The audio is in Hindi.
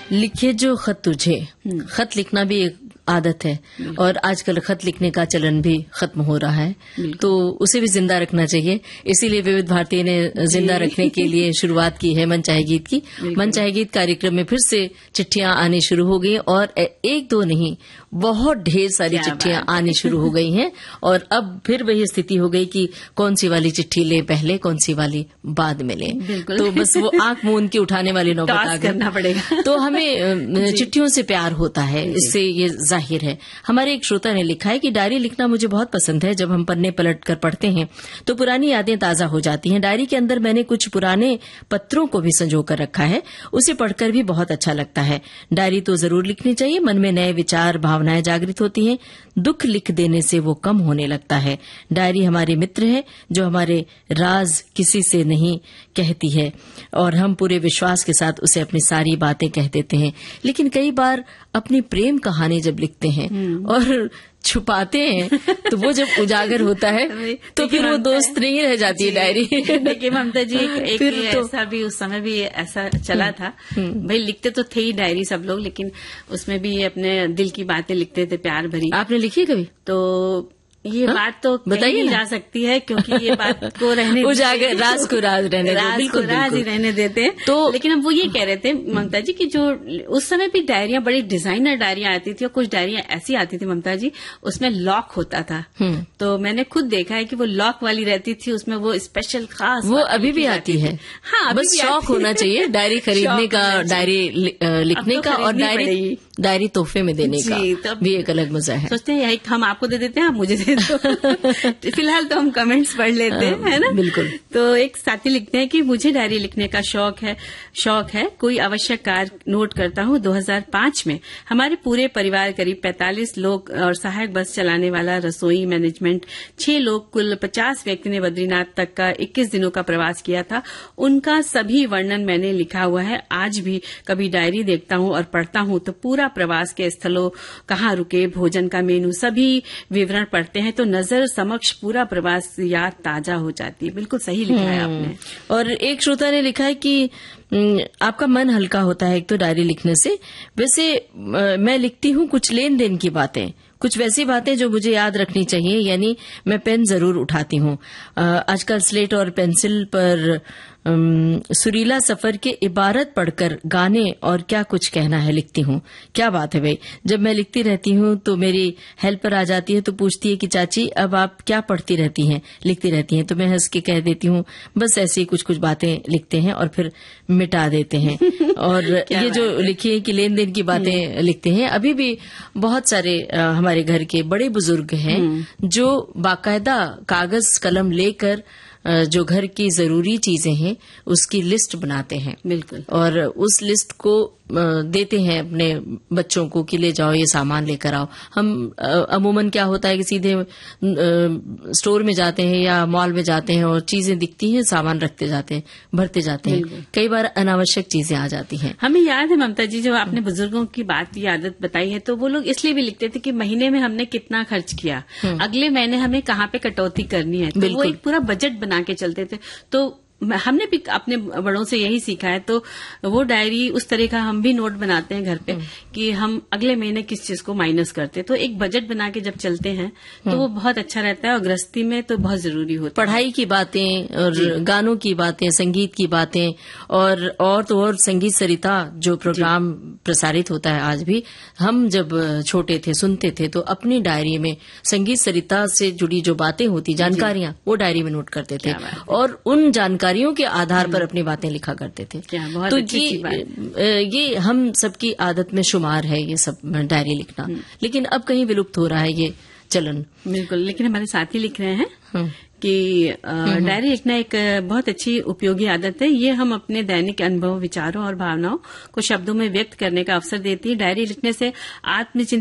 लिखे जो खत तुझे, खत लिखना भी एक आदत है और आजकल खत लिखने का चलन भी खत्म हो रहा है, तो उसे भी जिंदा रखना चाहिए। इसीलिए विविध भारती ने जिंदा रखने के लिए शुरुआत की है मन चाहे गीत की। मन चाहे गीत कार्यक्रम में फिर से चिट्ठियां आनी शुरू हो गई और एक दो नहीं, बहुत ढेर सारी चिट्ठियां आनी शुरू हो गई हैं और अब फिर वही स्थिति हो गई कि कौन सी वाली चिट्ठी ले पहले, कौन सी वाली बाद में ले। तो बस वो आंख मूंद के उठाने वाली नौबत आ गई। करना पड़ेगा। तो हमें चिट्ठियों से प्यार होता है, इससे ये जाहिर है। हमारे एक श्रोता ने लिखा है कि डायरी लिखना मुझे बहुत पसंद है। जब हम पन्ने पलट कर पढ़ते हैं तो पुरानी यादें ताजा हो जाती हैं। डायरी के अंदर मैंने कुछ पुराने पत्रों को भी संजो कर रखा है, उसे पढ़कर भी बहुत अच्छा लगता है। डायरी तो जरूर लिखनी चाहिए, मन में नए विचार भावनाएं जागृत होती हैं। दुख लिख देने से वो कम होने लगता है। डायरी हमारे मित्र है जो हमारे राज किसी से नहीं कहती है और हम पूरे विश्वास के साथ उसे अपनी सारी बातें कह देते हैं। लेकिन कई बार अपनी प्रेम कहानी जब लिखते हैं और छुपाते हैं तो वो जब उजागर होता है तो फिर वो दोस्त नहीं रह जाती है डायरी। देखिए ममता जी, एक ऐसा भी उस समय भी ऐसा चला था। भाई लिखते तो थे ही डायरी सब लोग, लेकिन उसमें भी अपने दिल की बातें लिखते थे, प्यार भरी। आपने लिखी कभी? तो ये बात तो बताइए जा सकती है, क्योंकि ये बात को रहने उजागर, राज को राज रहने देते, बिल्कुल राज ही रहने देते हैं। तो लेकिन अब वो ये कह रहे थे ममता जी कि जो उस समय भी डायरियां, बड़ी डिजाइनर डायरियां आती थी और कुछ डायरियां ऐसी आती थी ममता जी, उसमें लॉक होता था। तो मैंने खुद देखा है कि वो लॉक वाली रहती थी, उसमें वो स्पेशल खास वो अभी भी आती है। हाँ, बस शौक होना चाहिए डायरी खरीदने का, डायरी लिखने का और डायरी तोहफे में देने का भी एक अलग मजा है। सोचते हैं हम आपको दे देते हैं, आप मुझे दे दो। फिलहाल तो हम कमेंट्स पढ़ लेते हैं, है ना? बिल्कुल। तो एक साथी लिखते हैं कि मुझे डायरी लिखने का शौक है। कोई आवश्यक कार्य नोट करता हूँ। 2005 में हमारे पूरे परिवार करीब 45 लोग और सहायक बस चलाने वाला, रसोई, मैनेजमेंट 6 लोग, कुल 50 व्यक्ति ने बद्रीनाथ तक का 21 दिनों का प्रवास किया था। उनका सभी वर्णन मैंने लिखा हुआ है। आज भी कभी डायरी देखता हूँ और पढ़ता हूँ तो पूरा प्रवास के स्थलों, कहाँ रुके, भोजन का मेनू, सभी विवरण पढ़ते हैं तो नजर समक्ष पूरा प्रवास याद ताजा हो जाती है। बिल्कुल सही लिखा है आपने। और एक श्रोता ने लिखा है कि आपका मन हल्का होता है एक तो डायरी लिखने से। वैसे मैं लिखती हूँ कुछ लेन देन की बातें, कुछ वैसी बातें जो मुझे याद रखनी चाहिए, यानी मैं पेन जरूर उठाती हूँ। आजकल स्लेट और पेंसिल पर सुरीला सफर के इबारत पढ़कर गाने और क्या कुछ कहना है लिखती हूँ। क्या बात है भाई। जब मैं लिखती रहती हूँ तो मेरी हेल्पर आ जाती है तो पूछती है कि चाची अब आप क्या पढ़ती रहती हैं, लिखती रहती हैं? तो मैं हंस के कह देती हूँ बस ऐसी कुछ कुछ बातें लिखते हैं और फिर मिटा देते हैं। और ये जो लिखी है कि लेन देन की बातें लिखते हैं, अभी भी बहुत सारे हमारे घर के बड़े बुजुर्ग हैं जो बाकायदा कागज कलम लेकर जो घर की जरूरी चीजें हैं उसकी लिस्ट बनाते हैं। बिल्कुल। और उस लिस्ट को देते हैं अपने बच्चों को कि ले जाओ ये सामान लेकर आओ। हम अमूमन क्या होता है कि सीधे स्टोर में जाते हैं या मॉल में जाते हैं और चीजें दिखती हैं, सामान रखते जाते हैं, भरते जाते हैं। कई बार अनावश्यक चीजें आ जाती हैं। हमें याद है ममता जी, जब आपने बुजुर्गों की बात की आदत बताई है, तो वो लोग इसलिए भी लिखते थे कि महीने में हमने कितना खर्च किया, अगले महीने हमें कहाँ पे कटौती करनी है। तो वो एक पूरा बजट बना के चलते थे। तो हमने भी अपने बड़ों से यही सीखा है। तो वो डायरी उस तरह का हम भी नोट बनाते हैं घर पे कि हम अगले महीने किस चीज को माइनस करते हैं। तो एक बजट बना के जब चलते हैं तो वो बहुत अच्छा रहता है और गृहस्थी में तो बहुत जरूरी होता है। पढ़ाई की बातें और गानों की बातें, संगीत की बातें और तो और संगीत सरिता जो प्रोग्राम प्रसारित होता है आज भी, हम जब छोटे थे सुनते थे तो अपनी डायरी में संगीत सरिता से जुड़ी जो बातें होती, जानकारियां, वो डायरी में नोट करते थे और उन जानकारियों के आधार पर अपनी बातें लिखा करते थे। तो ये हम सबकी आदत में शुमार है ये सब डायरी लिखना, लेकिन अब कहीं विलुप्त हो रहा है ये चलन। बिल्कुल। लेकिन हमारे साथी लिख रहे हैं कि डायरी लिखना एक बहुत अच्छी उपयोगी आदत है। ये हम अपने दैनिक अनुभव, विचारों और भावनाओं को शब्दों में व्यक्त करने का अवसर देती है। डायरी लिखने से आत्मचिंतन